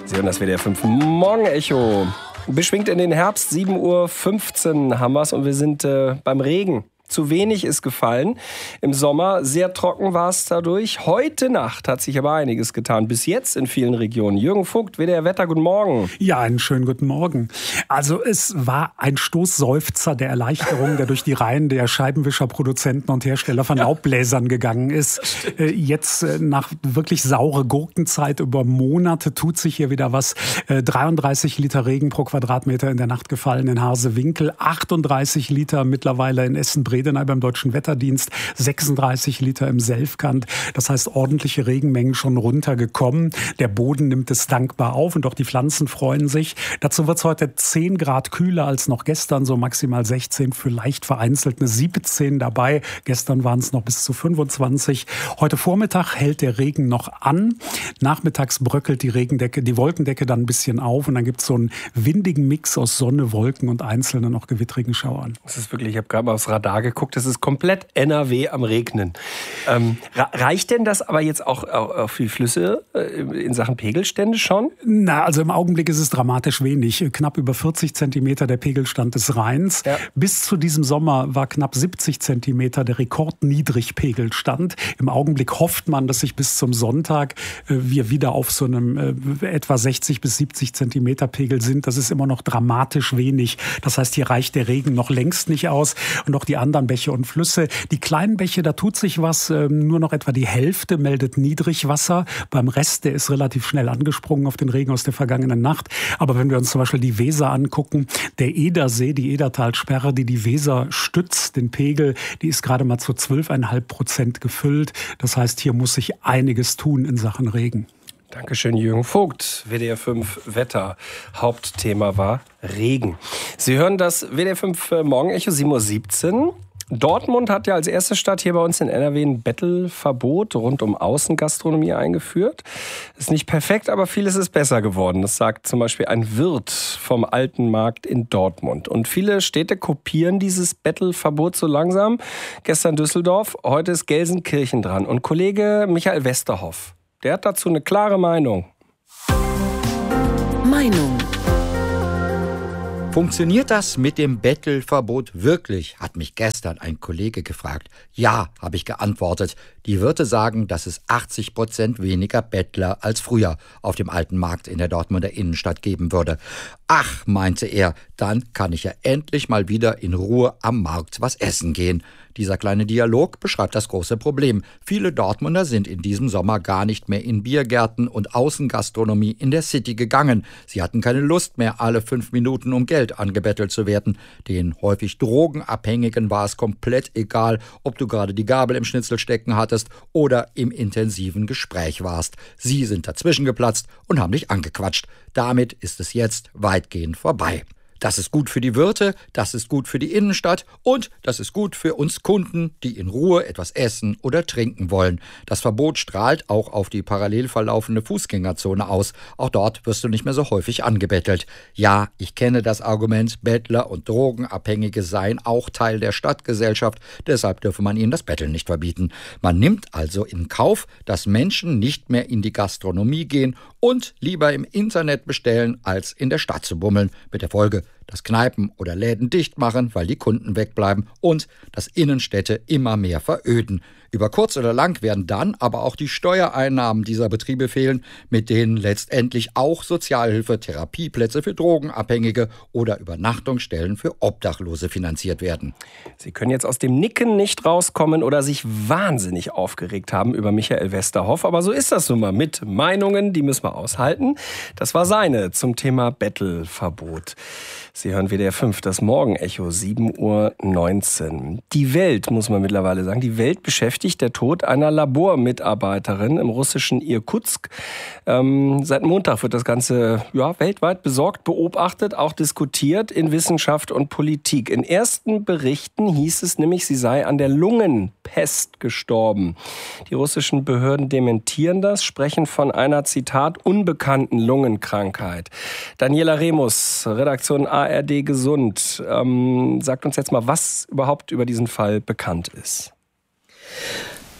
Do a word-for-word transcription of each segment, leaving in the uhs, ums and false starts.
Sie hören das W D R fünf Morgenecho. Beschwingt in den Herbst, sieben Uhr fünfzehn haben wir es und wir sind äh, beim Regen. Zu wenig ist gefallen. Im Sommer sehr trocken war es dadurch. Heute Nacht hat sich aber einiges getan. Bis jetzt in vielen Regionen. Jürgen Vogt, W D R Wetter, guten Morgen. Ja, einen schönen guten Morgen. Also es war ein Stoßseufzer der Erleichterung, der durch die Reihen der Scheibenwischerproduzenten und Hersteller von Laubbläsern gegangen ist. Jetzt nach wirklich saure Gurkenzeit über Monate tut sich hier wieder was. dreiunddreißig Liter Regen pro Quadratmeter in der Nacht gefallen in Harsewinkel. achtunddreißig Liter mittlerweile in Essen-Bredeney beim Deutschen Wetterdienst, sechsunddreißig Liter im Selfkant. Das heißt, ordentliche Regenmengen schon runtergekommen. Der Boden nimmt es dankbar auf und auch die Pflanzen freuen sich. Dazu wird es heute zehn Grad kühler als noch gestern, so maximal sechzehn, vielleicht vereinzelt eine siebzehn dabei. Gestern waren es noch bis zu fünfundzwanzig. Heute Vormittag hält der Regen noch an. Nachmittags bröckelt die Regendecke, die Wolkendecke dann ein bisschen auf und dann gibt es so einen windigen Mix aus Sonne, Wolken und einzelnen noch gewittrigen Schauern. Das ist wirklich, ich habe gerade mal aufs Radar geguckt, das ist komplett N R W am Regnen. Ähm, reicht denn das aber jetzt auch auf die Flüsse in Sachen Pegelstände schon? Na, also im Augenblick ist es dramatisch wenig. Knapp über vierzig Zentimeter der Pegelstand des Rheins. Ja. Bis zu diesem Sommer war knapp siebzig Zentimeter der Rekordniedrigpegelstand. Im Augenblick hofft man, dass sich bis zum Sonntag äh, wir wieder auf so einem äh, etwa sechzig bis siebzig Zentimeter Pegel sind. Das ist immer noch dramatisch wenig. Das heißt, hier reicht der Regen noch längst nicht aus. Und auch die anderen Bäche und Flüsse. Die kleinen Bäche, da tut sich was. Ähm, nur noch etwa die Hälfte meldet Niedrigwasser. Beim Rest, der ist relativ schnell angesprungen auf den Regen aus der vergangenen Nacht. Aber wenn wir uns zum Beispiel die Weser angucken, der Edersee, die Edertalsperre, die die Weser stützt, den Pegel, die ist gerade mal zu zwölf Komma fünf Prozent gefüllt. Das heißt, hier muss sich einiges tun in Sachen Regen. Dankeschön, Jürgen Vogt. W D R fünf Wetter. Hauptthema war Regen. Sie hören das W D R fünf Morgenecho, sieben Uhr siebzehn. Dortmund hat ja als erste Stadt hier bei uns in N R W ein Bettelverbot rund um Außengastronomie eingeführt. Ist nicht perfekt, aber vieles ist besser geworden. Das sagt zum Beispiel ein Wirt vom Alten Markt in Dortmund. Und viele Städte kopieren dieses Bettelverbot so langsam. Gestern Düsseldorf, heute ist Gelsenkirchen dran. Und Kollege Michael Westerhoff, der hat dazu eine klare Meinung. Meinung. Funktioniert das mit dem Bettelverbot wirklich? Hat mich gestern ein Kollege gefragt. Ja, habe ich geantwortet. Die Wirte sagen, dass es achtzig Prozent weniger Bettler als früher auf dem Alten Markt in der Dortmunder Innenstadt geben würde. Ach, meinte er, dann kann ich ja endlich mal wieder in Ruhe am Markt was essen gehen. Dieser kleine Dialog beschreibt das große Problem. Viele Dortmunder sind in diesem Sommer gar nicht mehr in Biergärten und Außengastronomie in der City gegangen. Sie hatten keine Lust mehr, alle fünf Minuten um Geld angebettelt zu werden. Den häufig Drogenabhängigen war es komplett egal, ob du gerade die Gabel im Schnitzel stecken hattest oder im intensiven Gespräch warst. Sie sind dazwischen geplatzt und haben dich angequatscht. Damit ist es jetzt weitgehend vorbei. Das ist gut für die Wirte, das ist gut für die Innenstadt und das ist gut für uns Kunden, die in Ruhe etwas essen oder trinken wollen. Das Verbot strahlt auch auf die parallel verlaufende Fußgängerzone aus. Auch dort wirst du nicht mehr so häufig angebettelt. Ja, ich kenne das Argument, Bettler und Drogenabhängige seien auch Teil der Stadtgesellschaft, deshalb dürfe man ihnen das Betteln nicht verbieten. Man nimmt also in Kauf, dass Menschen nicht mehr in die Gastronomie gehen und lieber im Internet bestellen, als in der Stadt zu bummeln. Mit der Folge, dass Kneipen oder Läden dicht machen, weil die Kunden wegbleiben und dass Innenstädte immer mehr veröden. Über kurz oder lang werden dann aber auch die Steuereinnahmen dieser Betriebe fehlen, mit denen letztendlich auch Sozialhilfe, Therapieplätze für Drogenabhängige oder Übernachtungsstellen für Obdachlose finanziert werden. Sie können jetzt aus dem Nicken nicht rauskommen oder sich wahnsinnig aufgeregt haben über Michael Westerhoff. Aber so ist das nun mal mit Meinungen, die müssen wir aushalten. Das war seine zum Thema Bettelverbot. Sie hören W D R fünf, das Morgenecho, sieben Uhr neunzehn. Die Welt, muss man mittlerweile sagen, die Welt beschäftigt der Tod einer Labormitarbeiterin im russischen Irkutsk. Ähm, seit Montag wird das Ganze ja, weltweit besorgt beobachtet, auch diskutiert in Wissenschaft und Politik. In ersten Berichten hieß es nämlich, sie sei an der Lungenpest gestorben. Die russischen Behörden dementieren das, sprechen von einer, Zitat, unbekannten Lungenkrankheit. Daniela Remus, Redaktion A R D Gesund, ähm, sagt uns jetzt mal, was überhaupt über diesen Fall bekannt ist.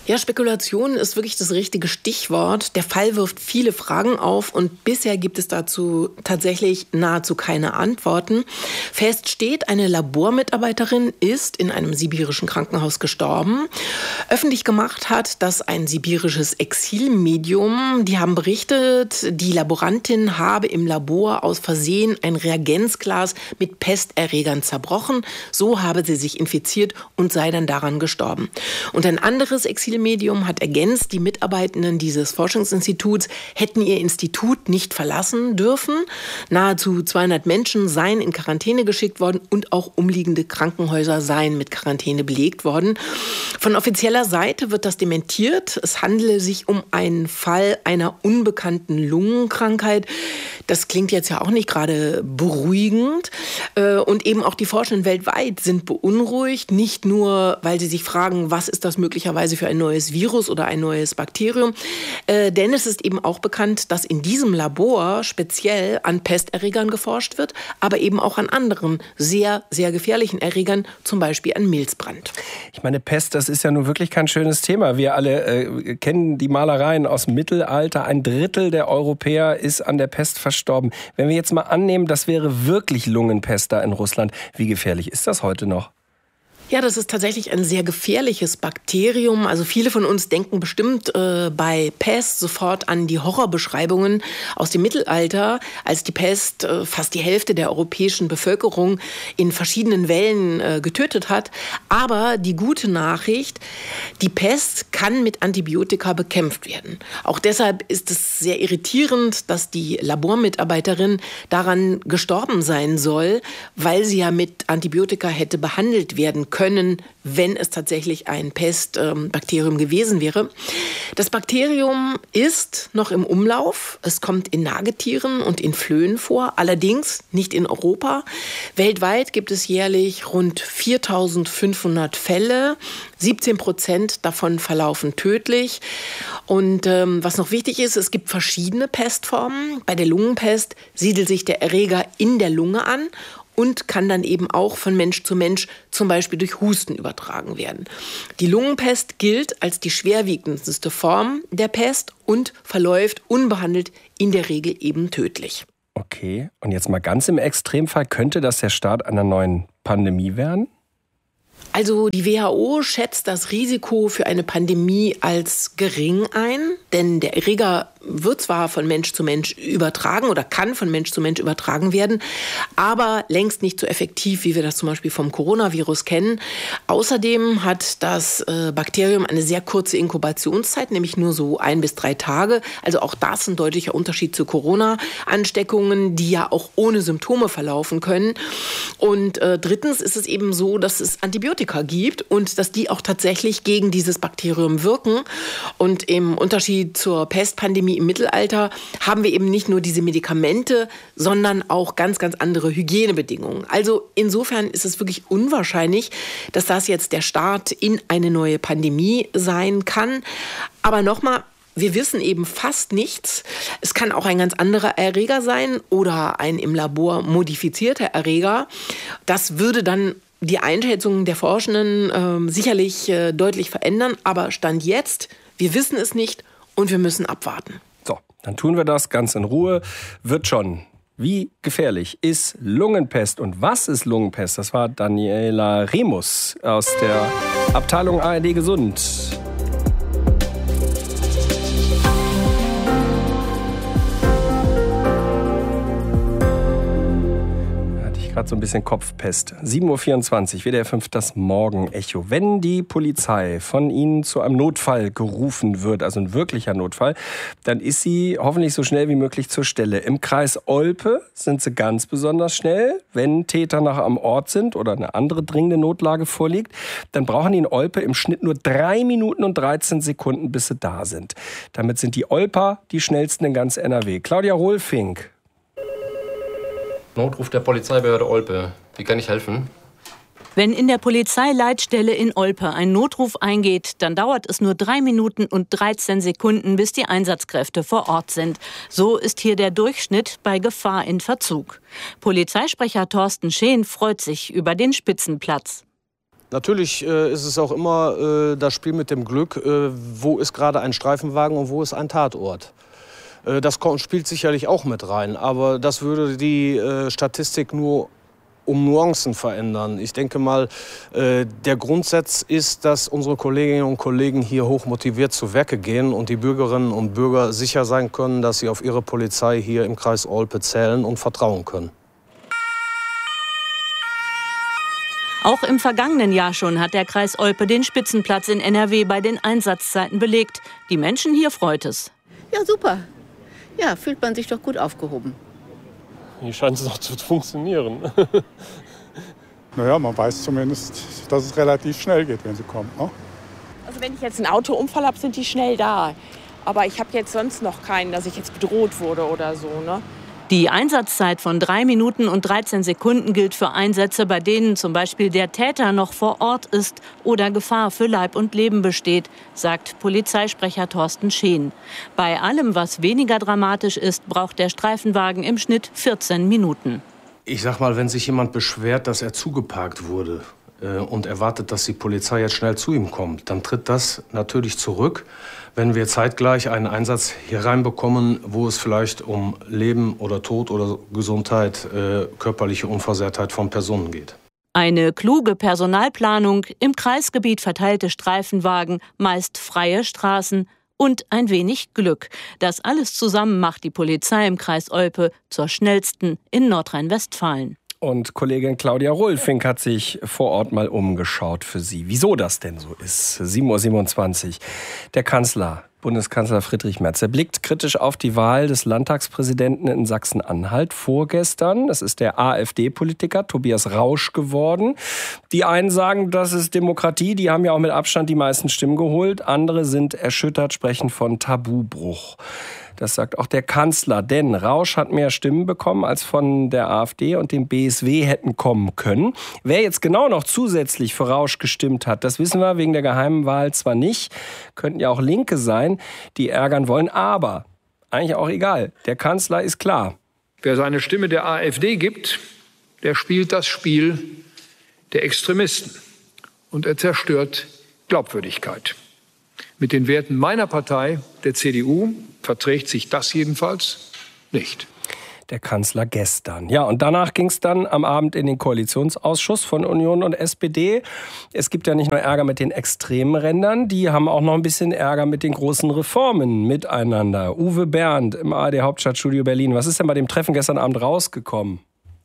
Ja, Spekulation ist wirklich das richtige Stichwort. Der Fall wirft viele Fragen auf und bisher gibt es dazu tatsächlich nahezu keine Antworten. Fest steht, eine Labormitarbeiterin ist in einem sibirischen Krankenhaus gestorben. Öffentlich gemacht hat das ein sibirisches Exilmedium. Die haben berichtet, die Laborantin habe im Labor aus Versehen ein Reagenzglas mit Pesterregern zerbrochen. So habe sie sich infiziert und sei dann daran gestorben. Und ein anderes Exilmedium Medium hat ergänzt, die Mitarbeitenden dieses Forschungsinstituts hätten ihr Institut nicht verlassen dürfen. Nahezu zweihundert Menschen seien in Quarantäne geschickt worden und auch umliegende Krankenhäuser seien mit Quarantäne belegt worden. Von offizieller Seite wird das dementiert. Es handele sich um einen Fall einer unbekannten Lungenkrankheit. Das klingt jetzt ja auch nicht gerade beruhigend. Und eben auch die Forschenden weltweit sind beunruhigt, nicht nur, weil sie sich fragen, was ist das möglicherweise für ein neues Virus oder ein neues Bakterium. Äh, denn es ist eben auch bekannt, dass in diesem Labor speziell an Pesterregern geforscht wird, aber eben auch an anderen sehr, sehr gefährlichen Erregern, zum Beispiel an Milzbrand. Ich meine, Pest, das ist ja nun wirklich kein schönes Thema. Wir alle äh, kennen die Malereien aus dem Mittelalter. Ein Drittel der Europäer ist an der Pest verstorben. Wenn wir jetzt mal annehmen, das wäre wirklich Lungenpest da in Russland, wie gefährlich ist das heute noch? Ja, das ist tatsächlich ein sehr gefährliches Bakterium. Also viele von uns denken bestimmt äh, bei Pest sofort an die Horrorbeschreibungen aus dem Mittelalter, als die Pest äh, fast die Hälfte der europäischen Bevölkerung in verschiedenen Wellen äh, getötet hat. Aber die gute Nachricht, die Pest kann mit Antibiotika bekämpft werden. Auch deshalb ist es sehr irritierend, dass die Labormitarbeiterin daran gestorben sein soll, weil sie ja mit Antibiotika hätte behandelt werden können. können, wenn es tatsächlich ein Pestbakterium gewesen wäre. Das Bakterium ist noch im Umlauf. Es kommt in Nagetieren und in Flöhen vor, allerdings nicht in Europa. Weltweit gibt es jährlich rund viertausendfünfhundert Fälle. siebzehn Prozent davon verlaufen tödlich. Und ähm, was noch wichtig ist, es gibt verschiedene Pestformen. Bei der Lungenpest siedelt sich der Erreger in der Lunge an und kann dann eben auch von Mensch zu Mensch zum Beispiel durch Husten übertragen werden. Die Lungenpest gilt als die schwerwiegendste Form der Pest und verläuft unbehandelt in der Regel eben tödlich. Okay, und jetzt mal ganz im Extremfall, könnte das der Start einer neuen Pandemie werden? Also die W H O schätzt das Risiko für eine Pandemie als gering ein, denn der Erreger wird zwar von Mensch zu Mensch übertragen oder kann von Mensch zu Mensch übertragen werden, aber längst nicht so effektiv, wie wir das zum Beispiel vom Coronavirus kennen. Außerdem hat das äh, Bakterium eine sehr kurze Inkubationszeit, nämlich nur so ein bis drei Tage. Also auch das ein deutlicher Unterschied zu Corona-Ansteckungen, die ja auch ohne Symptome verlaufen können. Und äh, drittens ist es eben so, dass es Antibiotika gibt und dass die auch tatsächlich gegen dieses Bakterium wirken. Und im Unterschied zur Pestpandemie im Mittelalter haben wir eben nicht nur diese Medikamente, sondern auch ganz, ganz andere Hygienebedingungen. Also insofern ist es wirklich unwahrscheinlich, dass das jetzt der Start in eine neue Pandemie sein kann. Aber nochmal, wir wissen eben fast nichts. Es kann auch ein ganz anderer Erreger sein oder ein im Labor modifizierter Erreger. Das würde dann die Einschätzungen der Forschenden äh, sicherlich äh, deutlich verändern. Aber Stand jetzt, wir wissen es nicht und wir müssen abwarten. So, dann tun wir das ganz in Ruhe. Wird schon. Wie gefährlich ist Lungenpest und was ist Lungenpest? Das war Daniela Remus aus der Abteilung A R D Gesund. Gerade so ein bisschen Kopfpest. sieben Uhr vierundzwanzig, W D R fünf, das Morgenecho. Wenn die Polizei von Ihnen zu einem Notfall gerufen wird, also ein wirklicher Notfall, dann ist sie hoffentlich so schnell wie möglich zur Stelle. Im Kreis Olpe sind sie ganz besonders schnell. Wenn Täter nachher am Ort sind oder eine andere dringende Notlage vorliegt, dann brauchen die in Olpe im Schnitt nur drei Minuten und dreizehn Sekunden, bis sie da sind. Damit sind die Olper die schnellsten in ganz N R W. Claudia Rohlfink. Notruf der Polizeibehörde Olpe. Wie kann ich helfen? Wenn in der Polizeileitstelle in Olpe ein Notruf eingeht, dann dauert es nur drei Minuten und dreizehn Sekunden, bis die Einsatzkräfte vor Ort sind. So ist hier der Durchschnitt bei Gefahr in Verzug. Polizeisprecher Thorsten Scheen freut sich über den Spitzenplatz. Natürlich äh, ist es auch immer äh, das Spiel mit dem Glück, äh, wo ist gerade ein Streifenwagen und wo ist ein Tatort. Äh, das kommt, spielt sicherlich auch mit rein, aber das würde die äh, Statistik nur um Nuancen verändern. Ich denke mal, äh, der Grundsatz ist, dass unsere Kolleginnen und Kollegen hier hoch motiviert zu Werke gehen und die Bürgerinnen und Bürger sicher sein können, dass sie auf ihre Polizei hier im Kreis Olpe zählen und vertrauen können. Auch im vergangenen Jahr schon hat der Kreis Olpe den Spitzenplatz in N R W bei den Einsatzzeiten belegt. Die Menschen hier freut es. Ja, super. Ja, fühlt man sich doch gut aufgehoben. Hier scheint es auch zu funktionieren. Naja, man weiß zumindest, dass es relativ schnell geht, wenn sie kommen. Ne? Also wenn ich jetzt einen Autounfall habe, sind die schnell da. Aber ich habe jetzt sonst noch keinen, dass ich jetzt bedroht wurde oder so, ne? Die Einsatzzeit von drei Minuten und dreizehn Sekunden gilt für Einsätze, bei denen zum Beispiel der Täter noch vor Ort ist oder Gefahr für Leib und Leben besteht, sagt Polizeisprecher Thorsten Scheen. Bei allem, was weniger dramatisch ist, braucht der Streifenwagen im Schnitt vierzehn Minuten. Ich sag mal, wenn sich jemand beschwert, dass er zugeparkt wurde äh, und erwartet, dass die Polizei jetzt schnell zu ihm kommt, dann tritt das natürlich zurück, wenn wir zeitgleich einen Einsatz hier reinbekommen, wo es vielleicht um Leben oder Tod oder Gesundheit, äh, körperliche Unversehrtheit von Personen geht. Eine kluge Personalplanung, im Kreisgebiet verteilte Streifenwagen, meist freie Straßen und ein wenig Glück. Das alles zusammen macht die Polizei im Kreis Olpe zur schnellsten in Nordrhein-Westfalen. Und Kollegin Claudia Rulfink hat sich vor Ort mal umgeschaut für Sie. Wieso das denn so ist? sieben Uhr siebenundzwanzig. Der Kanzler, Bundeskanzler Friedrich Merz, er blickt kritisch auf die Wahl des Landtagspräsidenten in Sachsen-Anhalt vorgestern. Es ist der AfD-Politiker Tobias Rausch geworden. Die einen sagen, das ist Demokratie, die haben ja auch mit Abstand die meisten Stimmen geholt. Andere sind erschüttert, sprechen von Tabubruch. Das sagt auch der Kanzler, denn Rausch hat mehr Stimmen bekommen, als von der AfD und dem B S W hätten kommen können. Wer jetzt genau noch zusätzlich für Rausch gestimmt hat, das wissen wir wegen der geheimen Wahl zwar nicht. Könnten ja auch Linke sein, die ärgern wollen, aber eigentlich auch egal. Der Kanzler ist klar. Wer seine Stimme der AfD gibt, der spielt das Spiel der Extremisten und er zerstört Glaubwürdigkeit. Mit den Werten meiner Partei, der C D U, verträgt sich das jedenfalls nicht. Der Kanzler gestern. Ja, und danach ging es dann am Abend in den Koalitionsausschuss von Union und S P D. Es gibt ja nicht nur Ärger mit den extremen Rändern, die haben auch noch ein bisschen Ärger mit den großen Reformen miteinander. Uwe Bernd im A R D-Hauptstadtstudio Berlin. Was ist denn bei dem Treffen gestern Abend rausgekommen?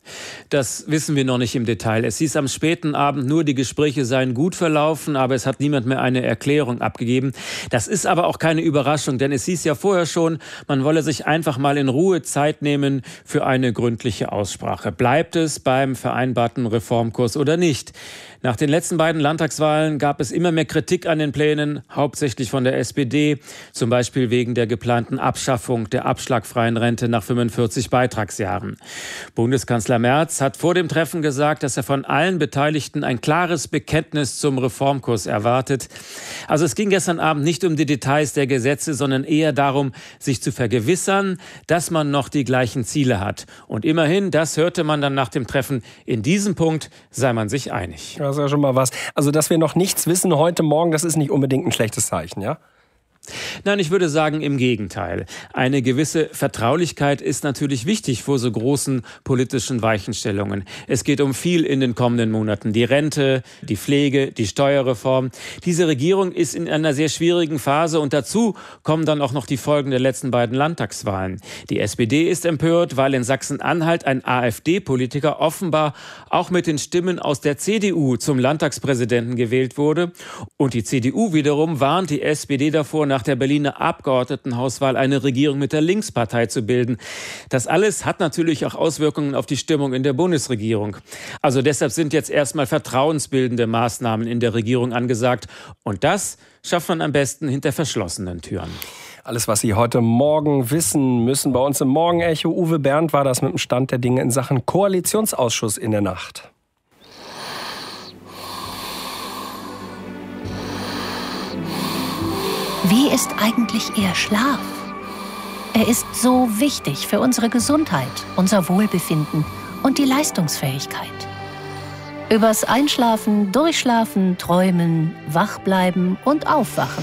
Das wissen wir noch nicht im Detail. Es hieß am späten Abend nur, die Gespräche seien gut verlaufen, aber es hat niemand mehr eine Erklärung abgegeben. Das ist aber auch keine Überraschung, denn es hieß ja vorher schon, man wolle sich einfach mal in Ruhe Zeit nehmen für eine gründliche Aussprache. Bleibt es beim vereinbarten Reformkurs oder nicht? Nach den letzten beiden Landtagswahlen gab es immer mehr Kritik an den Plänen, hauptsächlich von der S P D, zum Beispiel wegen der geplanten Abschaffung der abschlagfreien Rente nach fünfundvierzig Beitragsjahren. Bundeskanzler Merz hat vor dem Treffen gesagt, dass er von allen Beteiligten ein klares Bekenntnis zum Reformkurs erwartet. Also es ging gestern Abend nicht um die Details der Gesetze, sondern eher darum, sich zu vergewissern, dass man noch die gleichen Ziele hat. Und immerhin, das hörte man dann nach dem Treffen, in diesem Punkt sei man sich einig. Das ist ja schon mal was. Also, dass wir noch nichts wissen heute Morgen, das ist nicht unbedingt ein schlechtes Zeichen, ja? Nein, ich würde sagen, im Gegenteil. Eine gewisse Vertraulichkeit ist natürlich wichtig vor so großen politischen Weichenstellungen. Es geht um viel in den kommenden Monaten. Die Rente, die Pflege, die Steuerreform. Diese Regierung ist in einer sehr schwierigen Phase und dazu kommen dann auch noch die Folgen der letzten beiden Landtagswahlen. Die S P D ist empört, weil in Sachsen-Anhalt ein AfD-Politiker offenbar auch mit den Stimmen aus der C D U zum Landtagspräsidenten gewählt wurde. Und die C D U wiederum warnt die S P D davor, nach der Berliner Abgeordnetenhauswahl eine Regierung mit der Linkspartei zu bilden. Das alles hat natürlich auch Auswirkungen auf die Stimmung in der Bundesregierung. Also deshalb sind jetzt erstmal vertrauensbildende Maßnahmen in der Regierung angesagt. Und das schafft man am besten hinter verschlossenen Türen. Alles, was Sie heute Morgen wissen müssen, bei uns im Morgenecho. Uwe Bernd war das mit dem Stand der Dinge in Sachen Koalitionsausschuss in der Nacht. Wie ist eigentlich Ihr Schlaf? Er ist so wichtig für unsere Gesundheit, unser Wohlbefinden und die Leistungsfähigkeit. Übers Einschlafen, Durchschlafen, Träumen, Wachbleiben und Aufwachen.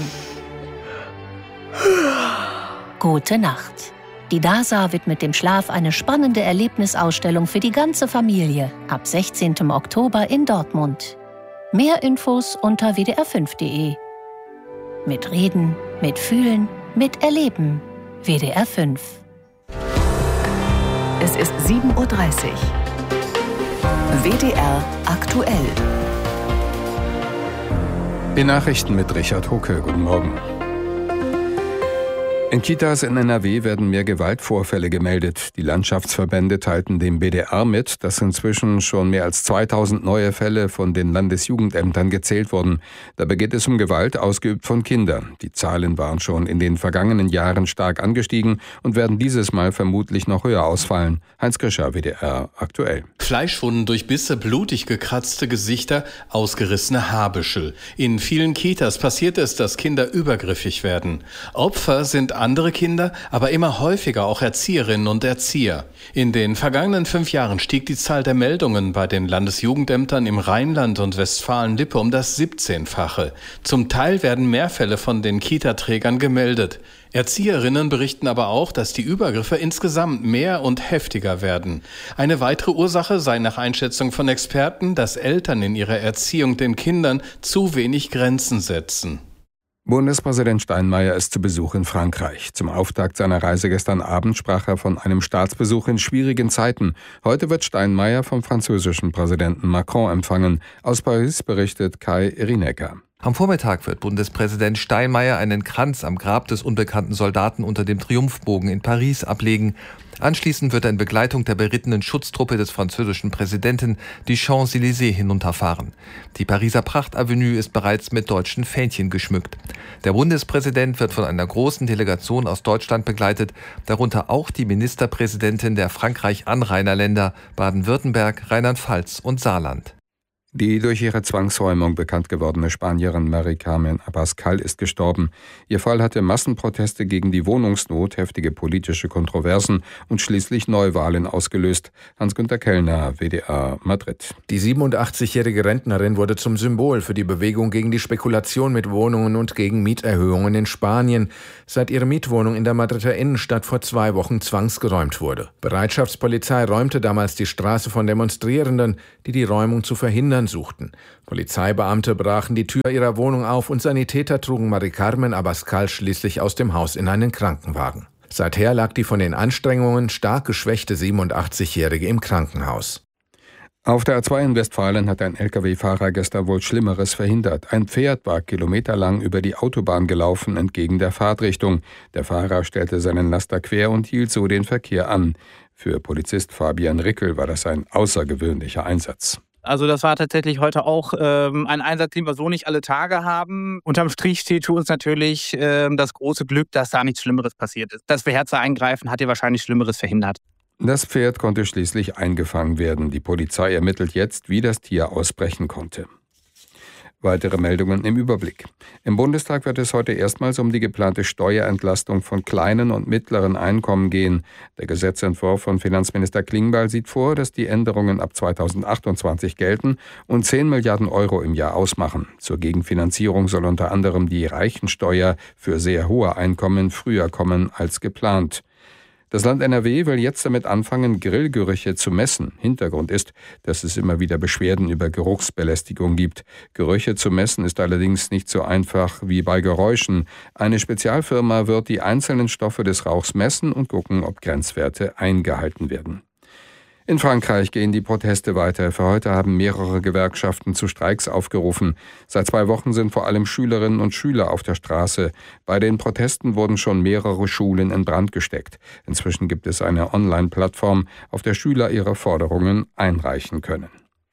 Gute Nacht. Die D A S A widmet dem Schlaf eine spannende Erlebnisausstellung für die ganze Familie ab sechzehnten Oktober in Dortmund. Mehr Infos unter w d r fünf punkt d e. Mit Reden, mit Fühlen, mit Erleben. W D R fünf. Es ist sieben Uhr dreißig. W D R aktuell. Die Nachrichten mit Richard Hucke. Guten Morgen. In Kitas in N R W werden mehr Gewaltvorfälle gemeldet. Die Landschaftsverbände teilten dem B D R mit, dass inzwischen schon mehr als zweitausend neue Fälle von den Landesjugendämtern gezählt wurden. Dabei geht es um Gewalt ausgeübt von Kindern. Die Zahlen waren schon in den vergangenen Jahren stark angestiegen und werden dieses Mal vermutlich noch höher ausfallen. Heinz Krischer, W D R aktuell. Fleischwunden durch Bisse, blutig gekratzte Gesichter, ausgerissene Haarbüschel. In vielen Kitas passiert es, dass Kinder übergriffig werden. Opfer sind andere Kinder, aber immer häufiger auch Erzieherinnen und Erzieher. In den vergangenen fünf Jahren stieg die Zahl der Meldungen bei den Landesjugendämtern im Rheinland und Westfalen-Lippe um das siebzehnfache. Zum Teil werden mehr Fälle von den Kita-Trägern gemeldet. Erzieherinnen berichten aber auch, dass die Übergriffe insgesamt mehr und heftiger werden. Eine weitere Ursache sei nach Einschätzung von Experten, dass Eltern in ihrer Erziehung den Kindern zu wenig Grenzen setzen. Bundespräsident Steinmeier ist zu Besuch in Frankreich. Zum Auftakt seiner Reise gestern Abend sprach er von einem Staatsbesuch in schwierigen Zeiten. Heute wird Steinmeier vom französischen Präsidenten Macron empfangen. Aus Paris berichtet Kai Rinecker. Am Vormittag wird Bundespräsident Steinmeier einen Kranz am Grab des unbekannten Soldaten unter dem Triumphbogen in Paris ablegen. Anschließend wird er in Begleitung der berittenen Schutztruppe des französischen Präsidenten die Champs-Élysées hinunterfahren. Die Pariser Prachtavenue ist bereits mit deutschen Fähnchen geschmückt. Der Bundespräsident wird von einer großen Delegation aus Deutschland begleitet, darunter auch die Ministerpräsidentin der Frankreich-Anrainerländer Baden-Württemberg, Rheinland-Pfalz und Saarland. Die durch ihre Zwangsräumung bekannt gewordene Spanierin Mari-Carmen Abascal ist gestorben. Ihr Fall hatte Massenproteste gegen die Wohnungsnot, heftige politische Kontroversen und schließlich Neuwahlen ausgelöst. Hans-Günter Kellner, W D R Madrid. Die siebenundachtzigjährige Rentnerin wurde zum Symbol für die Bewegung gegen die Spekulation mit Wohnungen und gegen Mieterhöhungen in Spanien, seit ihre Mietwohnung in der Madrider Innenstadt vor zwei Wochen zwangsgeräumt wurde. Bereitschaftspolizei räumte damals die Straße von Demonstrierenden, die die Räumung zu verhindern suchten. Polizeibeamte brachen die Tür ihrer Wohnung auf und Sanitäter trugen Mari-Carmen Abascal schließlich aus dem Haus in einen Krankenwagen. Seither lag die von den Anstrengungen stark geschwächte siebenundachtzigjährige im Krankenhaus. Auf der A zwei in Westfalen hat ein L K W-Fahrer gestern wohl Schlimmeres verhindert. Ein Pferd war kilometerlang über die Autobahn gelaufen, entgegen der Fahrtrichtung. Der Fahrer stellte seinen Laster quer und hielt so den Verkehr an. Für Polizist Fabian Rickel war das ein außergewöhnlicher Einsatz. Also das war tatsächlich heute auch ähm, ein Einsatz, den wir so nicht alle Tage haben. Unterm Strich steht für uns natürlich ähm, das große Glück, dass da nichts Schlimmeres passiert ist. Dass wir Härter eingreifen, hat ja wahrscheinlich Schlimmeres verhindert. Das Pferd konnte schließlich eingefangen werden. Die Polizei ermittelt jetzt, wie das Tier ausbrechen konnte. Weitere Meldungen im Überblick. Im Bundestag wird es heute erstmals um die geplante Steuerentlastung von kleinen und mittleren Einkommen gehen. Der Gesetzentwurf von Finanzminister Klingbeil sieht vor, dass die Änderungen ab zweitausendachtundzwanzig gelten und zehn Milliarden Euro im Jahr ausmachen. Zur Gegenfinanzierung soll unter anderem die Reichensteuer für sehr hohe Einkommen früher kommen als geplant. Das Land N R W will jetzt damit anfangen, Grillgerüche zu messen. Hintergrund ist, dass es immer wieder Beschwerden über Geruchsbelästigung gibt. Gerüche zu messen ist allerdings nicht so einfach wie bei Geräuschen. Eine Spezialfirma wird die einzelnen Stoffe des Rauchs messen und gucken, ob Grenzwerte eingehalten werden. In Frankreich gehen die Proteste weiter. Für heute haben mehrere Gewerkschaften zu Streiks aufgerufen. Seit zwei Wochen sind vor allem Schülerinnen und Schüler auf der Straße. Bei den Protesten wurden schon mehrere Schulen in Brand gesteckt. Inzwischen gibt es eine Online-Plattform, auf der Schüler ihre Forderungen einreichen können.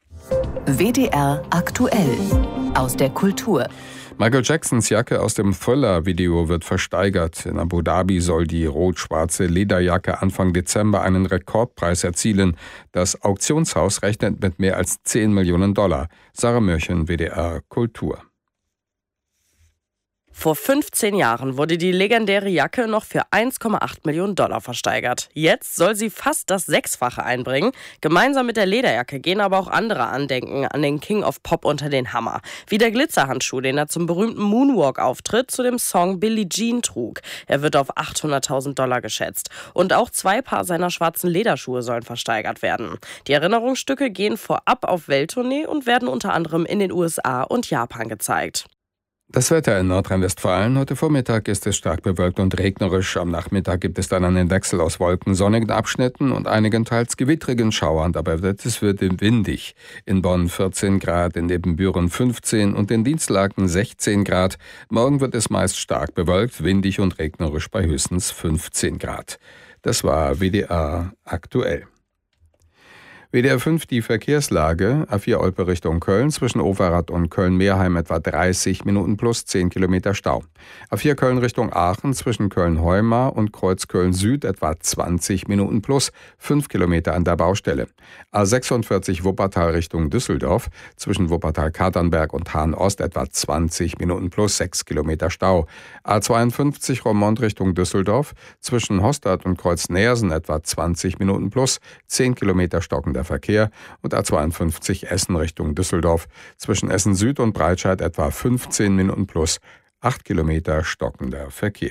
W D R aktuell aus der Kultur. Michael Jacksons Jacke aus dem Thriller-Video wird versteigert. In Abu Dhabi soll die rot-schwarze Lederjacke Anfang Dezember einen Rekordpreis erzielen. Das Auktionshaus rechnet mit mehr als zehn Millionen Dollar. Sarah Mörchen, W D R Kultur. Vor fünfzehn Jahren wurde die legendäre Jacke noch für eins Komma acht Millionen Dollar versteigert. Jetzt soll sie fast das Sechsfache einbringen. Gemeinsam mit der Lederjacke gehen aber auch andere Andenken an den King of Pop unter den Hammer. Wie der Glitzerhandschuh, den er zum berühmten Moonwalk-Auftritt zu dem Song Billie Jean trug. Er wird auf achthunderttausend Dollar geschätzt. Und auch zwei Paar seiner schwarzen Lederschuhe sollen versteigert werden. Die Erinnerungsstücke gehen vorab auf Welttournee und werden unter anderem in den U S A und Japan gezeigt. Das Wetter in Nordrhein-Westfalen. Heute Vormittag ist es stark bewölkt und regnerisch. Am Nachmittag gibt es dann einen Wechsel aus Wolken, sonnigen Abschnitten und einigen teils gewittrigen Schauern. Dabei wird es wird windig. In Bonn vierzehn Grad, in Ebenbüren fünfzehn und in Dienstlaken sechzehn Grad. Morgen wird es meist stark bewölkt, windig und regnerisch bei höchstens fünfzehn Grad. Das war W D R aktuell. W D R fünf die Verkehrslage. A vier Olpe Richtung Köln, zwischen Overath und Köln-Meerheim etwa dreißig Minuten plus zehn Kilometer Stau. A vier Köln Richtung Aachen, zwischen Köln-Heumar und Kreuz Köln-Süd etwa zwanzig Minuten plus fünf Kilometer an der Baustelle. A sechsundvierzig Wuppertal Richtung Düsseldorf, zwischen Wuppertal-Katernberg und Hahn-Ost etwa zwanzig Minuten plus sechs Kilometer Stau. A zweiundfünfzig Roermond Richtung Düsseldorf, zwischen Hostad und Kreuz Neersen etwa zwanzig Minuten plus zehn Kilometer stockender Verkehr und A zweiundfünfzig Essen Richtung Düsseldorf, zwischen Essen Süd und Breitscheid etwa fünfzehn Minuten plus acht Kilometer stockender Verkehr.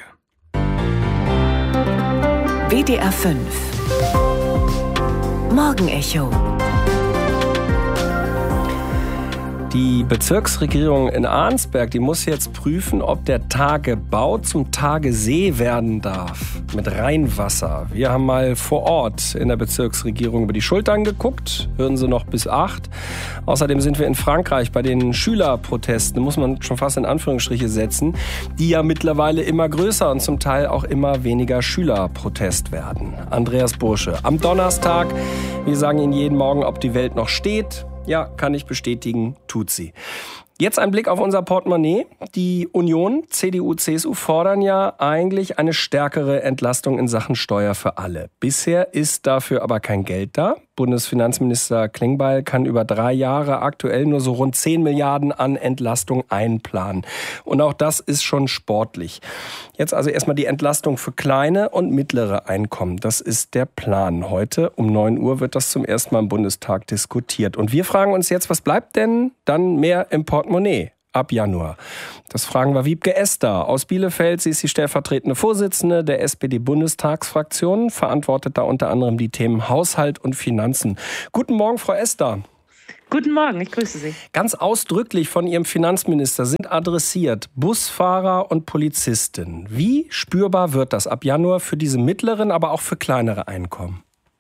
W D R fünf Morgenecho. Die Bezirksregierung in Arnsberg, die muss jetzt prüfen, ob der Tagebau zum Tagesee werden darf. Mit Rheinwasser. Wir haben mal vor Ort in der Bezirksregierung über die Schultern geguckt. Hören Sie noch bis acht. Außerdem sind wir in Frankreich bei den Schülerprotesten, muss man schon fast in Anführungsstriche setzen, die ja mittlerweile immer größer und zum Teil auch immer weniger Schülerprotest werden. Andreas Bursche am Donnerstag. Wir sagen Ihnen jeden Morgen, ob die Welt noch steht. Ja, kann ich bestätigen, tut sie. Jetzt ein Blick auf unser Portemonnaie. Die Union, C D U, C S U fordern ja eigentlich eine stärkere Entlastung in Sachen Steuer für alle. Bisher ist dafür aber kein Geld da. Bundesfinanzminister Klingbeil kann über drei Jahre aktuell nur so rund zehn Milliarden an Entlastung einplanen. Und auch das ist schon sportlich. Jetzt also erstmal die Entlastung für kleine und mittlere Einkommen. Das ist der Plan. Heute um neun Uhr wird das zum ersten Mal im Bundestag diskutiert. Und wir fragen uns jetzt, was bleibt denn dann mehr im Portemonnaie ab Januar? Das fragen wir Wiebke Esther aus Bielefeld. Sie ist die stellvertretende Vorsitzende der S P D-Bundestagsfraktion, verantwortet da unter anderem die Themen Haushalt und Finanzen. Guten Morgen, Frau Esther. Guten Morgen, ich grüße Sie. Ganz ausdrücklich von Ihrem Finanzminister sind adressiert Busfahrer und Polizisten. Wie spürbar wird das ab Januar für diese mittleren, aber auch für kleinere Einkommen?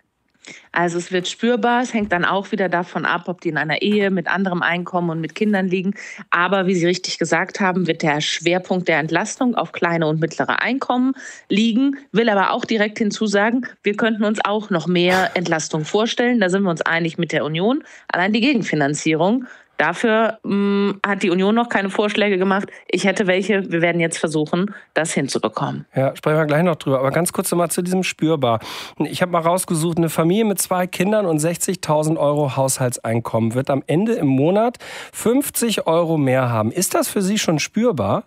Also es wird spürbar, es hängt dann auch wieder davon ab, ob die in einer Ehe mit anderem Einkommen und mit Kindern liegen. Aber wie Sie richtig gesagt haben, wird der Schwerpunkt der Entlastung auf kleine und mittlere Einkommen liegen. Will aber auch direkt hinzusagen, wir könnten uns auch noch mehr Entlastung vorstellen. Da sind wir uns einig mit der Union. Allein die Gegenfinanzierung, dafür mh, hat die Union noch keine Vorschläge gemacht. Ich hätte welche. Wir werden jetzt versuchen, das hinzubekommen. Ja, sprechen wir gleich noch drüber. Aber ganz kurz nochmal zu diesem spürbar. Ich habe mal rausgesucht, eine Familie mit zwei Kindern und sechzigtausend Euro Haushaltseinkommen wird am Ende im Monat fünfzig Euro mehr haben. Ist das für Sie schon spürbar?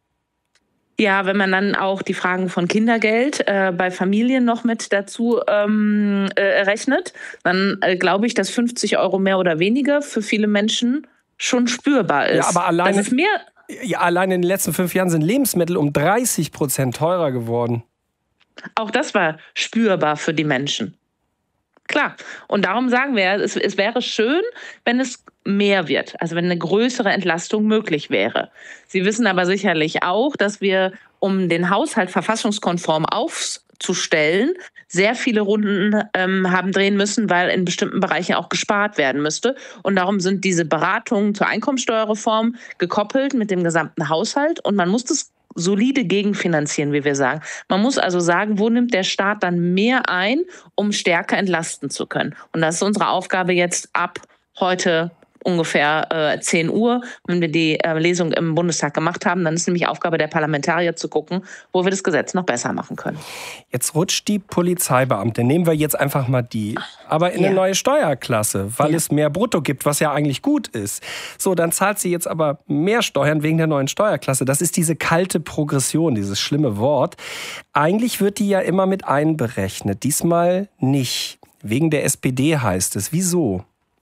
Ja, wenn man dann auch die Fragen von Kindergeld äh, bei Familien noch mit dazu ähm, äh, rechnet, dann äh, glaube ich, dass fünfzig Euro mehr oder weniger für viele Menschen schon spürbar ist. Ja, aber alleine, das ist mehr. Ja, allein in den letzten fünf Jahren sind Lebensmittel um dreißig Prozent teurer geworden. Auch das war spürbar für die Menschen. Klar. Und darum sagen wir, es, es wäre schön, wenn es mehr wird, also wenn eine größere Entlastung möglich wäre. Sie wissen aber sicherlich auch, dass wir, um den Haushalt verfassungskonform aufzustellen, sehr viele Runden ähm, haben drehen müssen, weil in bestimmten Bereichen auch gespart werden müsste. Und darum sind diese Beratungen zur Einkommensteuerreform gekoppelt mit dem gesamten Haushalt. Und man muss das solide gegenfinanzieren, wie wir sagen. Man muss also sagen, wo nimmt der Staat dann mehr ein, um stärker entlasten zu können. Und das ist unsere Aufgabe jetzt ab heute ungefähr äh, zehn Uhr, wenn wir die äh, Lesung im Bundestag gemacht haben. Dann ist nämlich Aufgabe der Parlamentarier zu gucken, wo wir das Gesetz noch besser machen können. Jetzt rutscht die Polizeibeamte, nehmen wir jetzt einfach mal die, aber in ja. eine neue Steuerklasse, weil ja. es mehr Brutto gibt, was ja eigentlich gut ist. So, dann zahlt sie jetzt aber mehr Steuern wegen der neuen Steuerklasse. Das ist diese kalte Progression, dieses schlimme Wort. Eigentlich wird die ja immer mit einberechnet, diesmal nicht. Wegen der S P D heißt es. Wieso?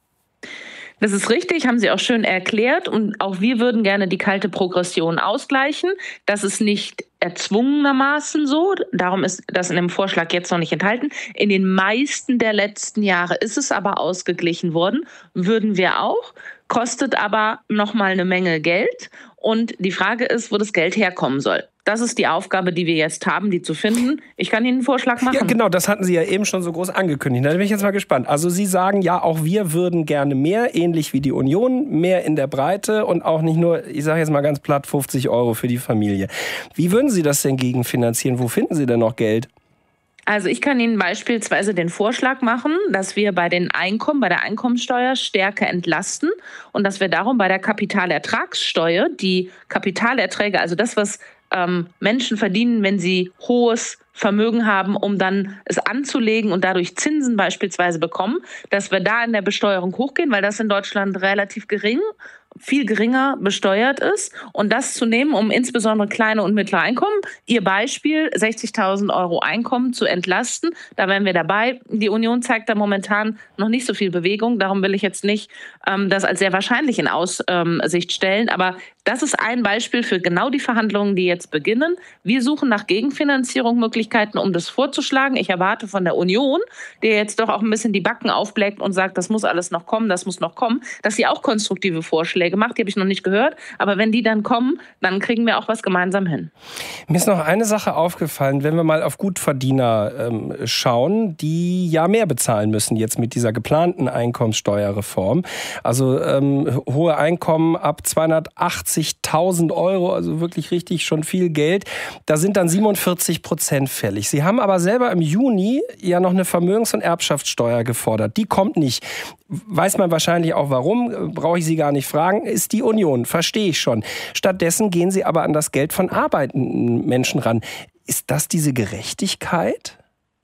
Das ist richtig, haben Sie auch schön erklärt. Und auch wir würden gerne die kalte Progression ausgleichen. Das ist nicht erzwungenermaßen so. Darum ist das in dem Vorschlag jetzt noch nicht enthalten. In den meisten der letzten Jahre ist es aber ausgeglichen worden. Würden wir auch. Kostet aber nochmal eine Menge Geld. Und die Frage ist, wo das Geld herkommen soll. Das ist die Aufgabe, die wir jetzt haben, die zu finden. Ich kann Ihnen einen Vorschlag machen. Ja, genau, das hatten Sie ja eben schon so groß angekündigt. Da bin ich jetzt mal gespannt. Also Sie sagen, ja, auch wir würden gerne mehr, ähnlich wie die Union, mehr in der Breite und auch nicht nur, ich sage jetzt mal ganz platt, fünfzig Euro für die Familie. Wie würden Sie das denn gegenfinanzieren? Wo finden Sie denn noch Geld? Also ich kann Ihnen beispielsweise den Vorschlag machen, dass wir bei den Einkommen, bei der Einkommensteuer stärker entlasten und dass wir darum bei der Kapitalertragssteuer die Kapitalerträge, also das, was ähm, Menschen verdienen, wenn sie hohes Vermögen haben, um dann es anzulegen und dadurch Zinsen beispielsweise bekommen, dass wir da in der Besteuerung hochgehen, weil das in Deutschland relativ gering viel geringer besteuert ist und das zu nehmen, um insbesondere kleine und mittlere Einkommen, Ihr Beispiel, sechzigtausend Euro Einkommen zu entlasten. Da wären wir dabei. Die Union zeigt da momentan noch nicht so viel Bewegung. Darum will ich jetzt nicht ähm, das als sehr wahrscheinlich in Aussicht stellen. Aber das ist ein Beispiel für genau die Verhandlungen, die jetzt beginnen. Wir suchen nach Gegenfinanzierung Möglichkeiten, um das vorzuschlagen. Ich erwarte von der Union, der jetzt doch auch ein bisschen die Backen aufblägt und sagt, das muss alles noch kommen, das muss noch kommen, dass sie auch konstruktive Vorschläge gemacht, die habe ich noch nicht gehört. Aber wenn die dann kommen, dann kriegen wir auch was gemeinsam hin. Mir ist noch eine Sache aufgefallen, wenn wir mal auf Gutverdiener ähm, schauen, die ja mehr bezahlen müssen jetzt mit dieser geplanten Einkommenssteuerreform. Also ähm, hohe Einkommen ab zweihundertachtzigtausend Euro, also wirklich richtig schon viel Geld. Da sind dann siebenundvierzig Prozent fällig. Sie haben aber selber im Juni ja noch eine Vermögens- und Erbschaftssteuer gefordert. Die kommt nicht. Weiß man wahrscheinlich auch warum, brauche ich Sie gar nicht fragen, ist die Union, verstehe ich schon. Stattdessen gehen Sie aber an das Geld von arbeitenden Menschen ran. Ist das diese Gerechtigkeit?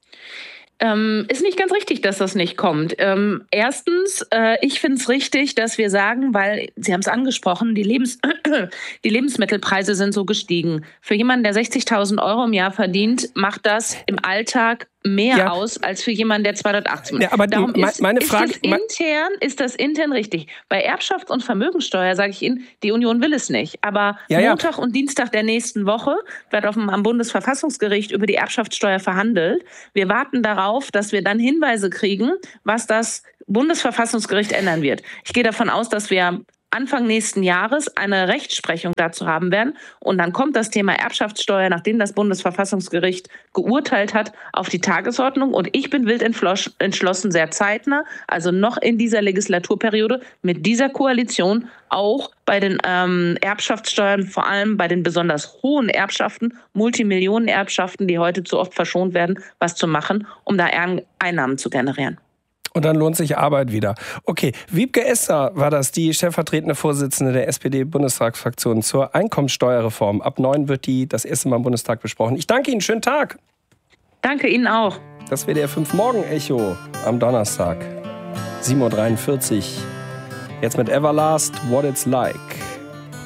Ähm, ist nicht ganz richtig, dass das nicht kommt. Ähm, erstens, äh, ich finde es richtig, dass wir sagen, weil, Sie haben es angesprochen, die, Lebens die Lebensmittelpreise sind so gestiegen. Für jemanden, der sechzigtausend Euro im Jahr verdient, macht das im Alltag mehr ja. aus als für jemanden, der zweihundertachtzig. Ja, aber Darum die, ist, meine ist, Frage, das intern, ist das intern richtig. Bei Erbschafts- und Vermögensteuer sage ich Ihnen, die Union will es nicht. Aber ja, ja. Montag und Dienstag der nächsten Woche wird auf dem, am Bundesverfassungsgericht über die Erbschaftssteuer verhandelt. Wir warten darauf, dass wir dann Hinweise kriegen, was das Bundesverfassungsgericht ändern wird. Ich gehe davon aus, dass wir Anfang nächsten Jahres eine Rechtsprechung dazu haben werden. Und dann kommt das Thema Erbschaftssteuer, nachdem das Bundesverfassungsgericht geurteilt hat, auf die Tagesordnung. Und ich bin wild entschlossen, sehr zeitnah, also noch in dieser Legislaturperiode, mit dieser Koalition auch bei den ähm, Erbschaftssteuern, vor allem bei den besonders hohen Erbschaften, Multimillionen-Erbschaften, die heute zu oft verschont werden, was zu machen, um da Einnahmen zu generieren. Und dann lohnt sich Arbeit wieder. Okay, Wiebke Esser war das, die stellvertretende Vorsitzende der S P D-Bundestagsfraktion zur Einkommensteuerreform. Ab neun wird die das erste Mal im Bundestag besprochen. Ich danke Ihnen, schönen Tag. Danke Ihnen auch. Das W D R fünf Morgen-Echo am Donnerstag, sieben Uhr dreiundvierzig. Jetzt mit Everlast, What It's Like.